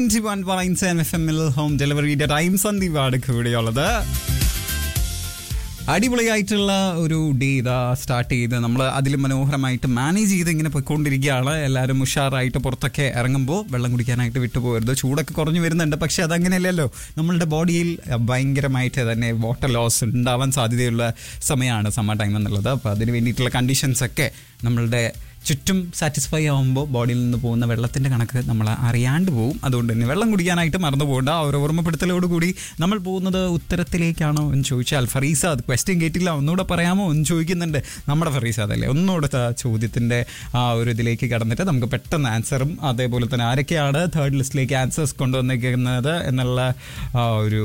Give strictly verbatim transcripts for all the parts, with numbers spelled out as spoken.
One point seven F എമ്മിൽ home ഡെലിവറിയുടെ time സന്ദീപാണ് കൂടെയുള്ളത്. അടിപൊളിയായിട്ടുള്ള ഒരു ഡേ ഇതാ സ്റ്റാർട്ട് ചെയ്ത് നമ്മൾ അതിൽ മനോഹരമായിട്ട് മാനേജ് ചെയ്ത് ഇങ്ങനെ പോയിക്കൊണ്ടിരിക്കുകയാണ്. എല്ലാവരും ഉഷാറായിട്ട് പുറത്തൊക്കെ ഇറങ്ങുമ്പോൾ വെള്ളം കുടിക്കാനായിട്ട് വിട്ടുപോകരുത്. ചൂടൊക്കെ കുറഞ്ഞു വരുന്നുണ്ട്, പക്ഷെ അതങ്ങനെയല്ലല്ലോ. നമ്മളുടെ ബോഡിയിൽ ഭയങ്കരമായിട്ട് തന്നെ വാട്ടർ ലോസ് ഉണ്ടാവാൻ സാധ്യതയുള്ള സമയമാണ് സമ്മർ ടൈം എന്നുള്ളത്. അപ്പോൾ അതിന് വേണ്ടിയിട്ടുള്ള കണ്ടീഷൻസൊക്കെ നമ്മളുടെ ചുറ്റും സാറ്റിസ്ഫൈ ആകുമ്പോൾ ബോഡിയിൽ നിന്ന് പോകുന്ന വെള്ളത്തിൻ്റെ കണക്ക് നമ്മൾ അറിയാണ്ട് പോകും. അതുകൊണ്ട് തന്നെ വെള്ളം കുടിക്കാനായിട്ട് മറന്നു പോകേണ്ട. ആ ഒരു ഓർമ്മപ്പെടുത്തലോടുകൂടി നമ്മൾ പോകുന്നത് ഉത്തരത്തിലേക്കാണോ എന്ന് ചോദിച്ചാൽ, ഫറീസ അത് ക്വസ്റ്റ്യൻ കേട്ടില്ല, ഒന്നുകൂടെ പറയാമോ എന്ന് ചോദിക്കുന്നുണ്ട് നമ്മുടെ ഫറീസ. അതല്ലേ ഒന്നുകൂടെ ചോദ്യത്തിൻ്റെ ആ ഒരു ഇതിലേക്ക് കടന്നിട്ട് നമുക്ക് പെട്ടെന്ന് ആൻസറും അതേപോലെ തന്നെ ആരൊക്കെയാണ് തേർഡ് ലിസ്റ്റിലേക്ക് ആൻസേഴ്സ് കൊണ്ടുവന്നിരിക്കുന്നത് എന്നുള്ള ആ ഒരു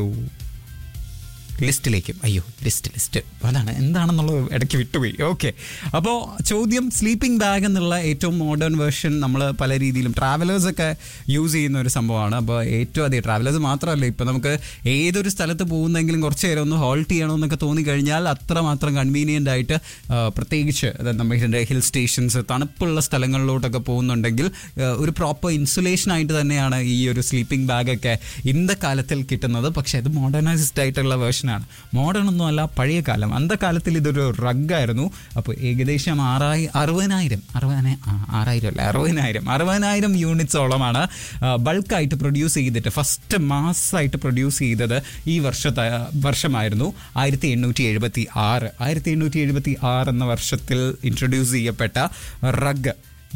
ലിസ്റ്റിലേക്കും. അയ്യോ ലിസ്റ്റ് ലിസ്റ്റ് അതാണ് എന്താണെന്നുള്ളത് ഇടയ്ക്ക് വിട്ടുപോയി. ഓക്കെ, അപ്പോൾ ചോദ്യം സ്ലീപ്പിംഗ് ബാഗ് എന്നുള്ള ഏറ്റവും മോഡേൺ വേർഷൻ നമ്മൾ പല രീതിയിലും ട്രാവലേഴ്സൊക്കെ യൂസ് ചെയ്യുന്ന ഒരു സംഭവമാണ്. അപ്പോൾ ഏറ്റവും അധികം ട്രാവലേഴ്സ് മാത്രമല്ല, ഇപ്പോൾ നമുക്ക് ഏതൊരു സ്ഥലത്ത് പോകുന്നെങ്കിലും കുറച്ച് നേരം ഒന്ന് ഹോൾട്ട് ചെയ്യണമെന്നൊക്കെ തോന്നിക്കഴിഞ്ഞാൽ അത്രമാത്രം കൺവീനിയൻ്റ് ആയിട്ട്, പ്രത്യേകിച്ച് നമ്മുടെ ഹിൽ സ്റ്റേഷൻസ് തണുപ്പുള്ള സ്ഥലങ്ങളിലോട്ടൊക്കെ പോകുന്നുണ്ടെങ്കിൽ ഒരു പ്രോപ്പർ ഇൻസുലേഷനായിട്ട് തന്നെയാണ് ഈ ഒരു സ്ലീപ്പിംഗ് ബാഗൊക്കെ ഇന്നത്തെ കാലത്തിൽ കിട്ടുന്നത്. പക്ഷേ അത് മോഡേണൈസ്ഡ് ആയിട്ടുള്ള വേർഷൻ ആണ്. മോഡേൺ ഒന്നും അല്ല, പഴയ കാലം. അന്നത്തെ കാലത്തിൽ ഇതൊരു റഗ്ഗായിരുന്നു. അപ്പോൾ ഏകദേശം ആറായി അറുപതിനായിരം അറുപതിനായി ആറായിരം അല്ല അറുപതിനായിരം അറുപതിനായിരം യൂണിറ്റ്സോളമാണ് ബൾക്കായിട്ട് പ്രൊഡ്യൂസ് ചെയ്തിട്ട് ഫസ്റ്റ് മാസമായിട്ട് പ്രൊഡ്യൂസ് ചെയ്തത് ഈ വർഷത്തെ വർഷമായിരുന്നു ആയിരത്തി എണ്ണൂറ്റി എഴുപത്തി ആറ് ആയിരത്തി എണ്ണൂറ്റി എഴുപത്തി ആറ് എന്ന വർഷത്തിൽ ഇൻട്രൊഡ്യൂസ് ചെയ്യപ്പെട്ട റഗ്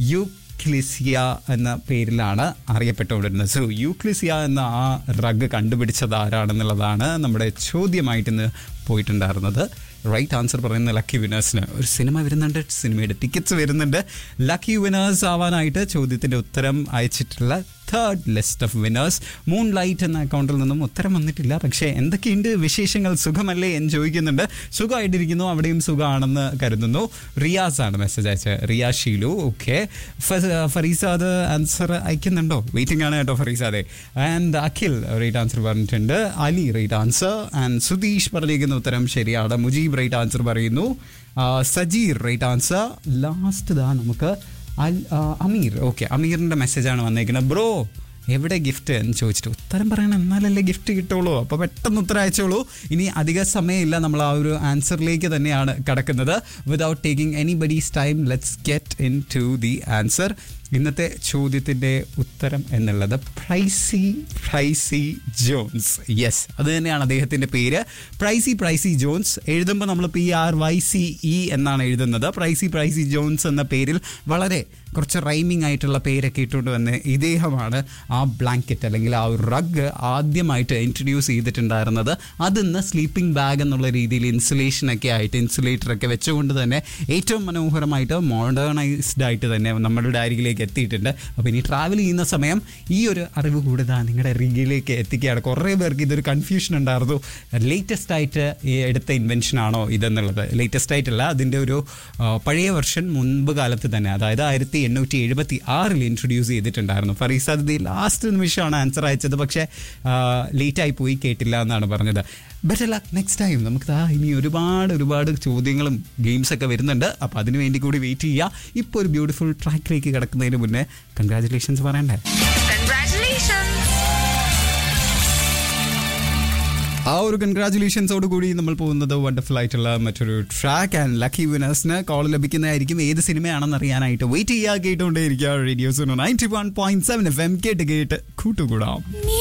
യൂക്ലിസിയ എന്ന പേരിലാണ് അറിയപ്പെട്ടുകൊണ്ടിരുന്നത്. സോ യൂക്ലിസിയ എന്ന ആ റഗ് കണ്ടുപിടിച്ചത് ആരാണെന്നുള്ളതാണ് നമ്മുടെ ചോദ്യമായിട്ട് ഇന്ന് പോയിട്ടുണ്ടായിരുന്നത്. റൈറ്റ് ആൻസർ പറയുന്ന ലക്കി വിനേഴ്സിന് ഒരു സിനിമ വരുന്നുണ്ട്, സിനിമയുടെ ടിക്കറ്റ്സ് വരുന്നുണ്ട്. ലക്കി വിനേഴ്സ് ആവാനായിട്ട് ചോദ്യത്തിൻ്റെ ഉത്തരം അയച്ചിട്ടുള്ള third list of winners moon light എന്ന അക്കൗണ്ടിൽ നിന്നും ഉത്തരം വന്നിട്ടില്ല. പക്ഷേ എന്തൊക്കെയുണ്ട് വിശേഷങ്ങൾ, സുഖമല്ലേ എന്ന് ചോദിക്കുന്നുണ്ട്. സുഖമായിട്ടിരിക്കുന്നു, അവിടെയും സുഖമാണെന്ന് കരുതുന്നു. റിയാസ് ആണ് മെസ്സേജ് അയച്ചത്, റിയാ Sheelu. Okay, Fareesad answer അയക്കുന്നുണ്ടോ? Waiting ആണ് കേട്ടോ ഫറീസാദെ. ആൻഡ് അഖിൽ റൈറ്റ് ആൻസർ പറഞ്ഞിട്ടുണ്ട്. Ali right answer. And Sudheesh പറഞ്ഞിരിക്കുന്ന ഉത്തരം ശരിയാണ്. മുജീബ് റൈറ്റ് ആൻസർ പറയുന്നു. Sajeer right answer. ലാസ്റ്റ് ദാ നമുക്ക് അൽ അമീർ. ഓക്കെ, അമീറിൻ്റെ മെസ്സേജാണ് വന്നേക്കുന്നത്. ബ്രോ എവിടെ ഗിഫ്റ്റ് എന്ന് ചോദിച്ചിട്ട് ഉത്തരം പറയണം, എന്നാലല്ലേ ഗിഫ്റ്റ് കിട്ടുള്ളൂ. അപ്പോൾ പെട്ടെന്ന് ഉത്തരം അയച്ചോളൂ. ഇനി അധിക സമയമില്ല, നമ്മൾ ആ ഒരു ആൻസറിലേക്ക് തന്നെയാണ് കിടക്കുന്നത്. Without taking anybody's time let's get in to the answer. ഇന്നത്തെ ചോദ്യത്തിൻ്റെ ഉത്തരം എന്നുള്ളത് പ്രൈസി പ്രൈസി ജോൺസ്. യെസ്, അത് തന്നെയാണ് അദ്ദേഹത്തിൻ്റെ പേര്, പ്രൈസി പ്രൈസി ജോൺസ്. എഴുതുമ്പോൾ നമ്മൾ P R Y C E എന്നാണ് എഴുതുന്നത്. പ്രൈസി പ്രൈസി ജോൺസ് എന്ന പേരിൽ വളരെ കുറച്ച് റൈമിംഗ് ആയിട്ടുള്ള പേരൊക്കെ ഇട്ടുകൊണ്ട് വന്ന് ഇദ്ദേഹമാണ് ആ ബ്ലാങ്കറ്റ് അല്ലെങ്കിൽ ആ ഒരു റഗ് ആദ്യമായിട്ട് ഇൻട്രൊഡ്യൂസ് ചെയ്തിട്ടുണ്ടായിരുന്നത്. അതിന്ന് സ്ലീപ്പിംഗ് ബാഗ് എന്നുള്ള രീതിയിൽ ഇൻസുലേഷനൊക്കെ ആയിട്ട് ഇൻസുലേറ്ററൊക്കെ വെച്ചുകൊണ്ട് തന്നെ ഏറ്റവും മനോഹരമായിട്ട് മോഡേണൈസ്ഡ് ആയിട്ട് തന്നെ നമ്മളുടെ അരികിലേക്ക് എത്തിയിട്ടുണ്ട്. അപ്പോൾ ഇനി ട്രാവൽ ചെയ്യുന്ന സമയം ഈ ഒരു അറിവ് കൂടുതൽ നിങ്ങളുടെ അരികിലേക്ക് എത്തിക്കുകയാണ്. കുറേ പേർക്ക് ഇതൊരു കൺഫ്യൂഷൻ ഉണ്ടായിരുന്നു, ലേറ്റസ്റ്റ് ആയിട്ട് എടുത്ത ഇൻവെൻഷനാണോ ഇതെന്നുള്ളത്. ലേറ്റസ്റ്റ് ആയിട്ടല്ല, അതിൻ്റെ ഒരു പഴയ വെർഷൻ മുൻപ് കാലത്ത് തന്നെ, അതായത് ആയിരത്തി എണ്ണൂറ്റി എഴുപത്തി ആറിൽ ഇൻട്രൊഡ്യൂസ് ചെയ്തിട്ടുണ്ടായിരുന്നു. ഫറീസാദ് ലാസ്റ്റ് നിമിഷമാണ് ആൻസർ അയച്ചത്, പക്ഷേ ലേറ്റായി പോയി, കേട്ടില്ല എന്നാണ് പറഞ്ഞത്. Better luck next time. നമുക്ക് ആ ഇനി ഒരുപാട് ഒരുപാട് ചോദ്യങ്ങളും ഗെയിംസൊക്കെ വരുന്നുണ്ട്. അപ്പോൾ അതിനു വേണ്ടി കൂടി വെയിറ്റ് ചെയ്യുക. ഇപ്പോൾ ഒരു ബ്യൂട്ടിഫുൾ ട്രാക്കിലേക്ക് കിടക്കുന്നതിന് മുന്നേ കൺഗ്രാജുലേഷൻസ് പറയണ്ടേ? ആ ഒരു കൺഗ്രാജുലേഷൻസോട് കൂടി നമ്മൾ പോകുന്നത് വണ്ടർഫുൾ ആയിട്ടുള്ള മറ്റൊരു ട്രാക്ക്. ആൻഡ് ലക്കി വിനേഴ്സിന് കോൾ ലഭിക്കുന്നതായിരിക്കും. ഏത് സിനിമയാണെന്ന് അറിയാനായിട്ട് വെയിറ്റ് ചെയ്യുക, കേട്ടുകൊണ്ടേ ഇരിക്കുക. Radio Suno ninety one point seven F M കേട്ട് കേട്ട് കൂട്ടുകൂടാം.